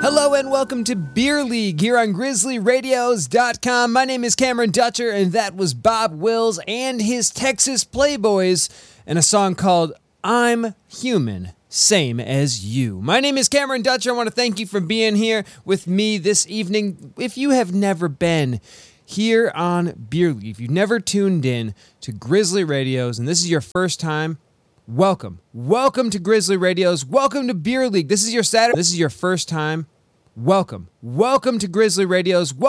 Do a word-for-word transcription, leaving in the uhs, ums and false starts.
Hello and welcome to Beer League here on Grizzly Radios dot com. My name is Cameron Dutcher, and that was Bob Wills and his Texas Playboys and a song called I'm Human, Same as You. My name is Cameron Dutcher. I want to thank you for being here with me this evening. If you have never been here on Beer League, if you've never tuned in to Grizzly Radios, and this is your first time, welcome. Welcome to Grizzly Radios. Welcome to Beer League. This is your Saturday. This is your first time. Welcome. Welcome to Grizzly Radios. Welcome